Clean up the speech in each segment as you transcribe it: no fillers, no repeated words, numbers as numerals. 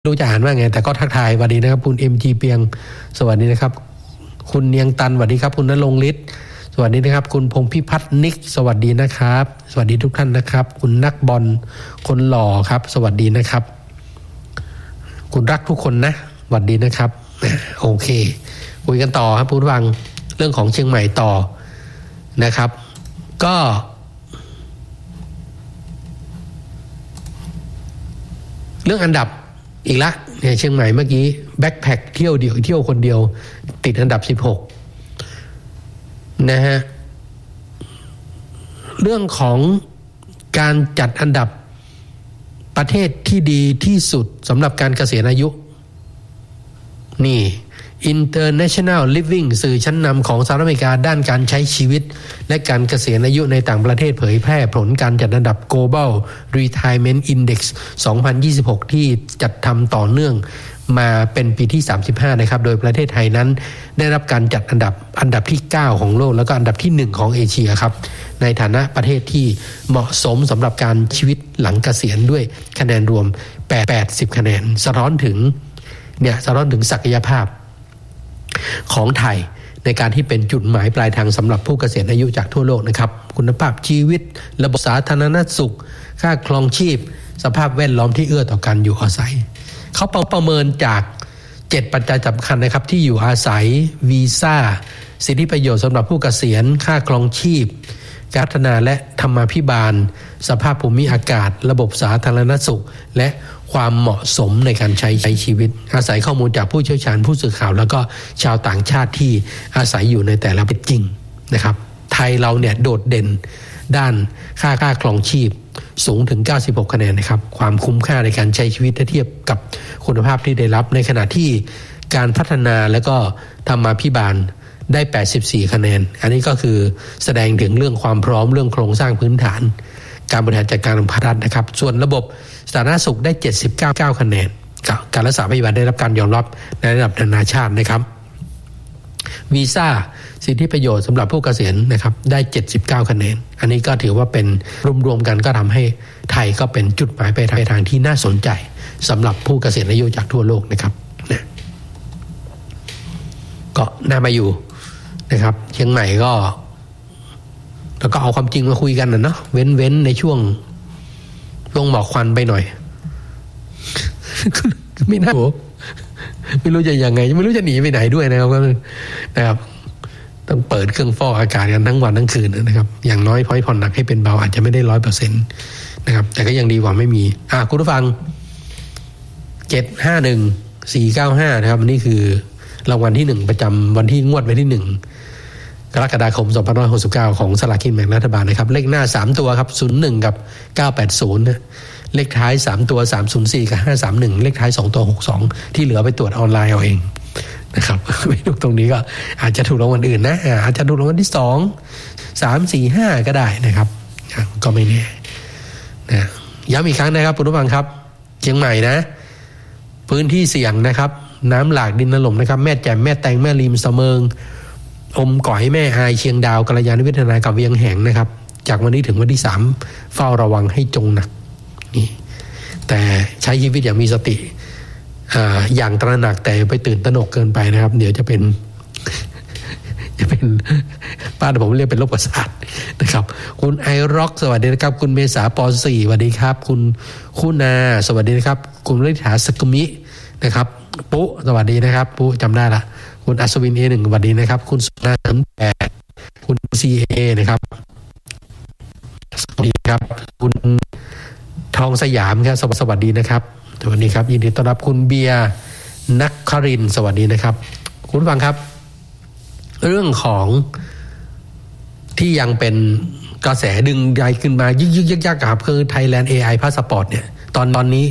รู้จะอ่านว่าไงแต่ก็ทักทายสวัสดีนะครับคุณ MG เปียงสวัสดีนะครับคุณเนียงตันสวัสดีครับคุณณรงค์ฤทธิ์สวัสดีนะครับคุณพงษ์พิพัฒน์นิกสวัสดีนะครับสวัสดีทุกท่านนะครับคุณนักบอลคนหล่อครับสวัสดีนะครับคุณรักทุกคนนะสวัสดีนะครับโอเคคุยกันต่อครับผู้ฟังเรื่องของเชียงใหม่ต่อนะครับก็เรื่องอันดับอีกละเนี่ยเชียงใหม่เมื่อกี้แบ็คแพ็คเที่ยวเดียวเที่ยวคนเดียวติดอันดับ16นะฮะเรื่องของการจัดอันดับประเทศที่ดีที่สุดสำหรับการเกษียณอายุนี่ International Living สื่อชั้นนำของสหรัฐอเมริกาด้านการใช้ชีวิตและการเกษียณอายุในต่างประเทศเผยแพร่ผลการจัดอันดับ Global Retirement Index 2026 ที่จัดทำต่อเนื่องมาเป็นปีที่35นะครับโดยประเทศไทยนั้นได้รับการจัดอันดับที่9ของโลกแล้วก็อันดับที่1ของเอเชียครับในฐานะประเทศที่เหมาะสมสำหรับการชีวิตหลังเกษียณด้วยคะแนนรวม80คะแนนสะท้อนถึงศักยภาพของไทยในการที่เป็นจุดหมายปลายทางสำหรับผู้เกษียณอายุจากทั่วโลกนะครับคุณภาพชีวิตระบบสาธารณสุขค่าครองชีพสภาพแวดล้อมที่เอื้อต่อการอยู่อาศัยเขาประเมินจาก7ปัจจัยสำคัญนะครับที่อยู่อาศัยวีซ่าสิทธิประโยชน์สำหรับผู้เกษียณค่าครองชีพการพัฒนาและธรรมาภิบาลสภาพภูมิอากาศระบบสาธารณสุขและความเหมาะสมในการใช้ชีวิตอาศัยข้อมูลจากผู้เชี่ยวชาญผู้สื่อข่าวแล้วก็ชาวต่างชาติที่อาศัยอยู่ในแต่ละประเทศจริงนะครับไทยเราเนี่ยโดดเด่นด้านค่าครองชีพสูงถึง96คะแนนนะครับความคุ้มค่าในการใช้ชีวิตถ้าเทียบกับคุณภาพที่ได้รับในขณะที่การพัฒนาและก็ธรรมาภิบาลได้84คะแนนอันนี้ก็คือแสดงถึงเรื่องความพร้อมเรื่องโครงสร้างพื้นฐานการบริหารจัดการของภาครัฐนะครับส่วนระบบสาธารณสุขได้79คะแนนการรักษาพยาบาลได้รับการยอมรับในระดับนานาชาตินะครับวีซ่าสิทธิประโยชน์สำหรับผู้เกษียณนะครับได้79คะแนนอันนี้ก็ถือว่าเป็นรวมๆกันก็ทำให้ไทยก็เป็นจุดหมายปลายทางที่น่าสนใจสำหรับผู้เกษียณอายุจากทั่วโลกนะครับนะก็น่ามาอยู่นะครับเชียงใหม่ก็แล้วก็เอาความจริงมาคุยกันนะเนาะเว้นในช่วงหมอกควันไปหน่อย ไม่น่าไม่รู้จะยังไงไม่รู้จะหนีไปไหนด้วยนะครับต้องเปิดเครื่องฟอกอากาศกันทั้งวันทั้งคืนนะครับอย่างน้อยผ่อนหนักให้เป็นเบาอาจจะไม่ได้ 100% นะครับแต่ก็ยังดีกว่าไม่มีคุณผู้ฟัง751495นะครับอันนี้คือรางวัลที่1ประจำวันที่งวดวันที่1กรกฎาคม2569ของสลากกินแบ่งรัฐบาลนะครับเลขหน้า3ตัวครับ01กับ980นะเลขท้าย3ตัว304กับ531เลขท้าย2ตัว62ที่เหลือไปตรวจออนไลน์เอาเองนะครับไม่ถูกตรงนี้ก็อาจจะถูกรางวัลอื่นนะอาจจะถูกรางวัลที่2 3 4 5ก็ได้นะครับก็ไม่แน่นะย้ำอีกครั้งนะครับคุณผู้ฟังครับเชียงใหม่นะพื้นที่เสี่ยงนะครับน้ำหลากดินถล่มนะครับแม่แจ่มแม่แตงแม่ริมเสมิงอมก๋อยแม่อายเชียงดาวกัลยาณวิทยากับเวียงแหงนะครับจากวันนี้ถึงวันที่3เฝ้าระวังให้จงหนักนี่แต่ใช้ชีวิตอย่างมีสติอย่างตระหนักแต่ไปตื่นตระหนกเกินไปนะครับเดี๋ยวจะเป็นป้าผมเรียกเป็นโรคประสาทนะครับคุณไอร็อกสวัสดีนะครับคุณเมษาป.4 สวัสดีครับคุณคุณนาสวัสดีนะครับคุณฤทธาสกุมินะครับปุ๊สวัสดีนะครับปุ๊จำได้ละคุณอัศวิน A1 สวัสดีนะครับคุณสุนา8คุณ CA นะครับสวัสดีครับคุณทองสยามครับสวัสดีนะครับสวัสดีครับยินดีต้อนรับคุณเบียร์นักครินสวัสดีนะครับคุณผู้ฟังครับเรื่องของที่ยังเป็นกระแสดึงใหญ่ขึ้นมายึกยักๆครับคือ Thailand AI Passport เนี่ยตอนนี้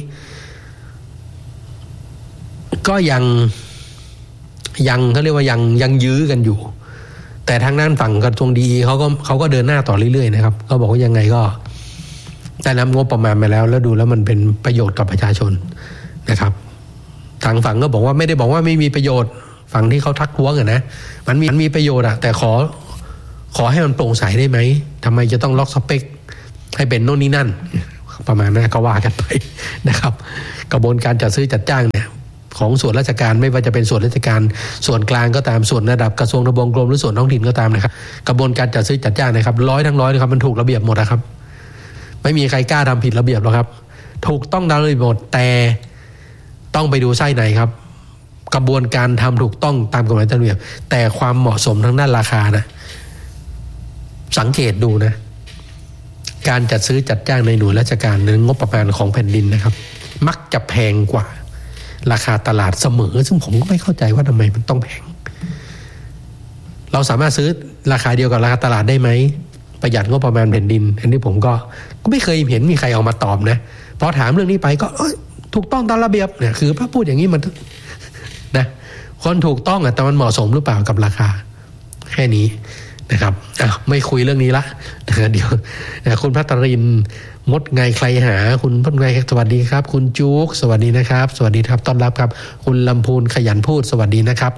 ก็ยังเขาเรียกว่ายังยื้อกันอยู่แต่ทางด้านฝั่งกระทรวงดีเขาก็เดินหน้าต่อเรื่อยๆนะครับก็บอกว่ายังไงก็ได้รับงบประมาณมาแล้วดูแล้วมันเป็นประโยชน์กับประชาชนนะครับทางฝั่งก็บอกว่าไม่ได้บอกว่าไม่มีประโยชน์ฝั่งที่เขาทักท้วงนะมันมีประโยชน์แต่ขอให้มันโปร่งใสได้ไหมทำไมจะต้องล็อกสเปคให้เป็นโน่นนี่นั่นประมาณนั้นก็ว่ากันไปนะครับกระบวนการจัดซื้อจัดจ้างเนี่ยของส่วนราชการไม่ว่าจะเป็นส่วนราชการส่วนกลางก็ตามส่วนระดับกระทรวงทบวงกรมหรือส่วนท้องถิ่นก็ตามนะครับกระบวนการจัดซื้อจัดจ้างนะครับ100 ทั้ง 100นะครับมันถูกระเบียบหมดนะครับไม่มีใครกล้าทำผิดระเบียบหรอกครับถูกต้องตามระเบียบหมดแต่ต้องไปดูไส้ไหนครับกระบวนการทำถูกต้องตามกฎหมายระเบียบแต่ความเหมาะสมทางด้านราคานะสังเกตดูนะการจัดซื้อจัดจ้างในหน่วยราชการในงบประมาณของแผ่นดินนะครับมักจะแพงกว่าราคาตลาดเสมอซึ่งผมก็ไม่เข้าใจว่าทำไมมันต้องแพงเราสามารถซื้อราคาเดียวกับราคาตลาดได้ไหมประหยัดงบประมาณแผ่นดินอันนี้ผมก็ไม่เคยเห็นมีใครออกมาตอบนะพอถามเรื่องนี้ไปก็ถูกต้องตามระเบียบเนี่ยคือพระพูดอย่างนี้มันนะคนถูกต้องแต่มันเหมาะสมหรือเปล่ากับราคาแค่นี้นะครับไม่คุยเรื่องนี้ละเดี๋ยวคุณพัตรินมดไงใครหาคุณพดไงสวัสดีครับคุณจุ๊กสวัสดีนะครับสวัสดีครับต้อนรับครับคุณลำพูนขยันพูดสวัสดีนะครับ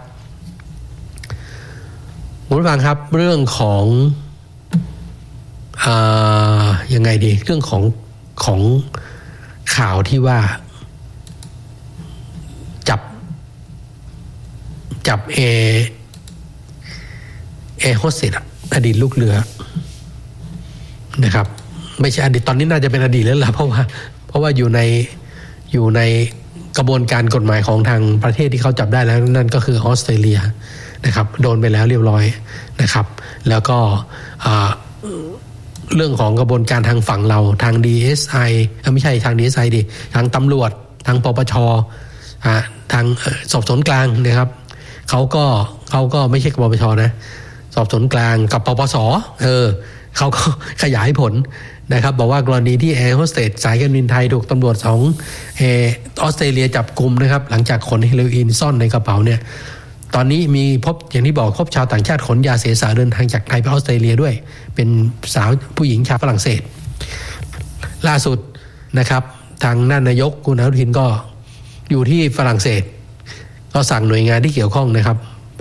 คุณผู้ฟังครับเรื่องของยังไงดีเรื่องของข่าวที่ว่าจับแอร์โฮสเตสอดีตลูกเรือนะครับไม่ใช่อดีตตอนนี้น่าจะเป็นอดีตแล้วล่ะเพราะว่าอยู่ในกระบวนการกฎหมายของทางประเทศที่เขาจับได้แล้วนั่นก็คือออสเตรเลียนะครับโดนไปแล้วเรียบร้อยนะครับแล้วก็เรื่องของกระบวนการทางฝั่งเราทาง DSI ไม่ใช่ทาง DSI ดิทางตำรวจทางปปชทางสอบสวนกลางนะครับเขาก็ไม่ใช่ปปชนะสอบสวนกลางกับปปสเขาก็ขยายผลนะครับบอกว่ากรณีที่แอร์โฮสเตสสายการบินไทยถูกตำรวจของออสเตรเลียจับกุมนะครับหลังจากขนเฮโรอีนซ่อนในกระเป๋าเนี่ยตอนนี้มีพบอย่างที่บอกพบชาวต่างชาติขนยาเสพติดเดินทางจากไทยไปออสเตรเลียด้วยเป็นสาวผู้หญิงชาวฝรั่งเศสล่าสุดนะครับทางด้านนายกคุณอนุทินก็อยู่ที่ฝรั่งเศสก็สั่งหน่วยงานที่เกี่ยวข้องนะครับ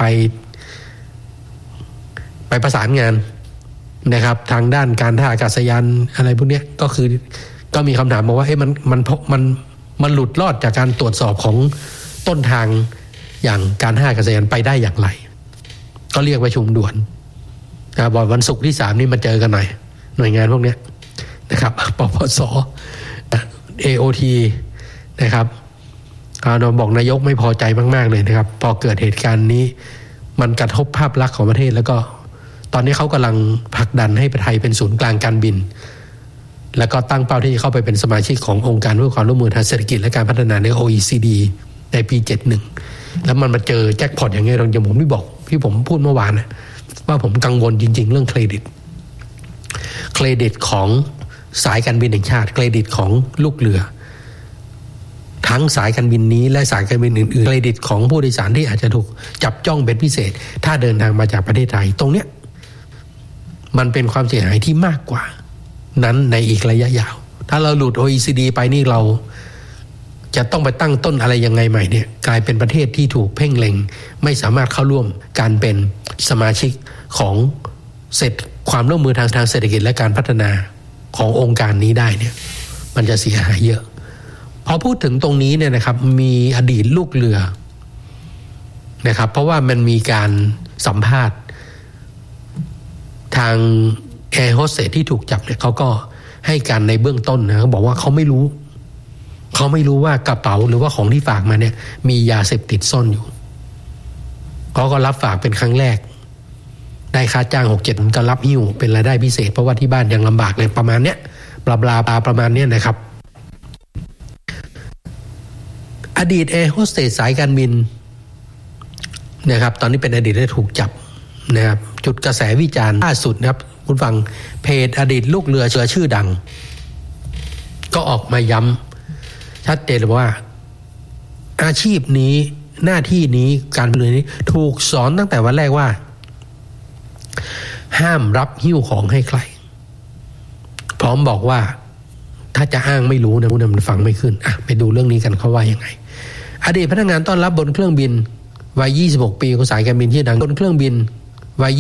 ไปประสานงานนะครับทางด้านการท่าอากาศยานอะไรพวกนี้ก็มีคำถามบอกว่ามันหลุดรอดจากการตรวจสอบของต้นทางอย่างการท่าอากาศยานไปได้อย่างไรก็เรียกประชุมด่วนนะวันศุกร์ที่3นี่มาเจอกันหน่อยหน่วยงานพวกนี้นะครับปปส AOT นะครับเราบอกนายกไม่พอใจมากๆเลยนะครับพอเกิดเหตุการณ์นี้มันกระทบภาพลักษณ์ของประเทศแล้วก็ตอนนี้เขากำลังผลักดันให้ไทยเป็นศูนย์กลางการบินแล้วก็ตั้งเป้าที่จะเข้าไปเป็นสมาชิกขององค์การเพื่อความร่วมมือทางเศรษฐกิจและการพัฒนาใน OECD ในปี71แล้วมันมาเจอแจ็คพอตอย่างเงี้ยอย่างผมที่ผมพูดเมื่อวานนะว่าผมกังวลจริงๆเรื่องเครดิตของสายการบินแห่งชาติเครดิตของลูกเรือทั้งสายการบินนี้และสายการบินอื่นๆเครดิตของผู้โดยสารที่อาจจะถูกจับจ้องเป็นพิเศษถ้าเดินทางมาจากประเทศไทยตรงเนี้ยมันเป็นความเสียหายที่มากกว่านั้นในอีกระยะยาวถ้าเราหลุด OECD ไปนี่เราจะต้องไปตั้งต้นอะไรยังไงใหม่เนี่ยกลายเป็นประเทศที่ถูกเพ่งเล็งไม่สามารถเข้าร่วมการเป็นสมาชิกของความร่วมมือทางเศรษฐกิจและการพัฒนาขององค์การนี้ได้เนี่ยมันจะเสียหายเยอะพอพูดถึงตรงนี้เนี่ยนะครับมีอดีตลูกเรือนะครับเพราะว่ามันมีการสัมภาษณ์ทางแอร์โฮสเตสที่ถูกจับเนี่ยเขาก็ให้การในเบื้องต้นนะเขาบอกว่าเขาไม่รู้ว่ากระเป๋าหรือว่าของที่ฝากมาเนี่ยมียาเสพติดซ่อนอยู่เขาก็รับฝากเป็นครั้งแรกได้ค่าจ้าง 6-7 ก็รับหิ้วเป็นรายได้พิเศษเพราะว่าที่บ้านยังลำบากเลยประมาณเนี้ยบลาประมาณเนี้ยนะครับอดีตแอร์โฮสเตสสายการบินนะครับตอนนี้เป็นอดีตที่ถูกจับนะครับจุดกระแสวิจารณ์ล่าสุดนะครับคุณฟังเพจอดีตลูกเรือชื่อดังก็ออกมาย้ำชัดเจนเลยว่าอาชีพนี้หน้าที่นี้การเรือนี้ถูกสอนตั้งแต่วันแรกว่าห้ามรับหิ้วของให้ใครพร้อมบอกว่าถ้าจะอ้างไม่รู้นะมันฟังไม่ขึ้นไปดูเรื่องนี้กันเขาว่ายังไงอดีตพนักงานต้อนรับบนเครื่องบินวัย26 ปีของสายการบินที่ดังบนเครื่องบิน